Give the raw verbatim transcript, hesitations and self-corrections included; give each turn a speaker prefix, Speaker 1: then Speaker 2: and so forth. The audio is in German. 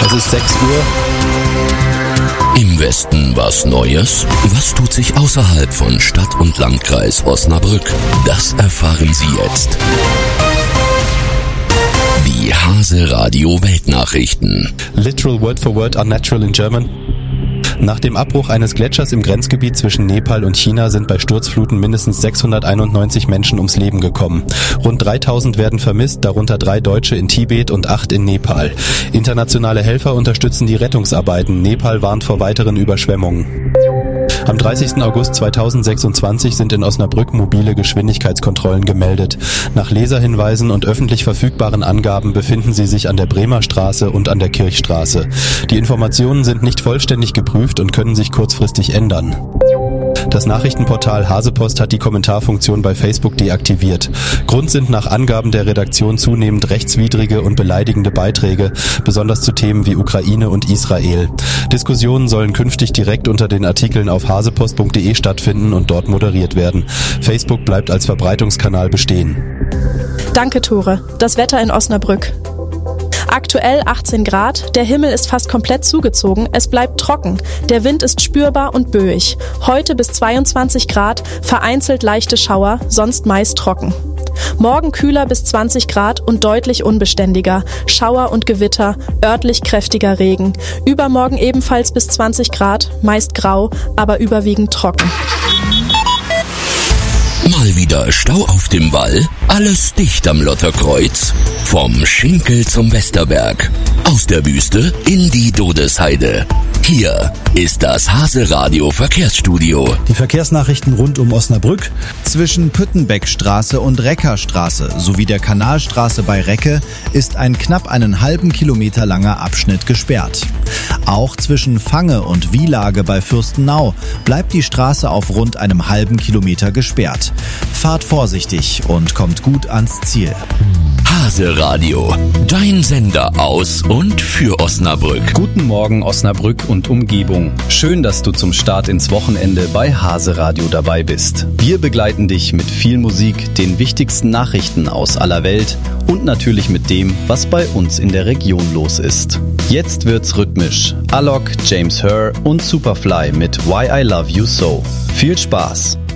Speaker 1: Es ist sechs Uhr.
Speaker 2: Im Westen was Neues? Was tut sich außerhalb von Stadt und Landkreis Osnabrück? Das erfahren Sie jetzt. Die Hase Radio Weltnachrichten.
Speaker 1: Literal word for word unnatural in German. Nach dem Abbruch eines Gletschers im Grenzgebiet zwischen Nepal und China sind bei Sturzfluten mindestens sechshunderteinundneunzig Menschen ums Leben gekommen. Rund dreitausend werden vermisst, darunter drei Deutsche in Tibet und acht in Nepal. Internationale Helfer unterstützen die Rettungsarbeiten. Nepal warnt vor weiteren Überschwemmungen. Am dreißigsten August zweitausendsechsundzwanzig sind in Osnabrück mobile Geschwindigkeitskontrollen gemeldet. Nach Leserhinweisen und öffentlich verfügbaren Angaben befinden sie sich an der Bremer Straße und an der Kirchstraße. Die Informationen sind nicht vollständig geprüft und können sich kurzfristig ändern. Das Nachrichtenportal Hasepost hat die Kommentarfunktion bei Facebook deaktiviert. Grund sind nach Angaben der Redaktion zunehmend rechtswidrige und beleidigende Beiträge, besonders zu Themen wie Ukraine und Israel. Diskussionen sollen künftig direkt unter den Artikeln auf hasepost punkt de stattfinden und dort moderiert werden. Facebook bleibt als Verbreitungskanal bestehen.
Speaker 3: Danke, Tore. Das Wetter in Osnabrück. Aktuell achtzehn Grad, der Himmel ist fast komplett zugezogen, es bleibt trocken, der Wind ist spürbar und böig. Heute bis zweiundzwanzig Grad, vereinzelt leichte Schauer, sonst meist trocken. Morgen kühler bis zwanzig Grad und deutlich unbeständiger, Schauer und Gewitter, örtlich kräftiger Regen. Übermorgen ebenfalls bis zwanzig Grad, meist grau, aber überwiegend trocken.
Speaker 2: Mal wieder Stau auf dem Wall, alles dicht am Lotterkreuz. Vom Schinkel zum Westerberg, aus der Wüste in die Dodesheide. Hier ist das Hase Radio Verkehrsstudio.
Speaker 4: Die Verkehrsnachrichten rund um Osnabrück. Zwischen Püttenbeckstraße und Reckerstraße sowie der Kanalstraße bei Recke ist ein knapp einen halben Kilometer langer Abschnitt gesperrt. Auch zwischen Fange und Wielage bei Fürstenau bleibt die Straße auf rund einem halben Kilometer gesperrt. Fahrt vorsichtig und kommt gut ans Ziel.
Speaker 2: Hase Radio, dein Sender aus und für Osnabrück.
Speaker 5: Guten Morgen Osnabrück und Umgebung. Schön, dass du zum Start ins Wochenende bei Hase Radio dabei bist. Wir begleiten dich mit viel Musik, den wichtigsten Nachrichten aus aller Welt und natürlich mit dem, was bei uns in der Region los ist. Jetzt wird's rhythmisch. Alok, James Hurr und Superfly mit Why I Love You So. Viel Spaß!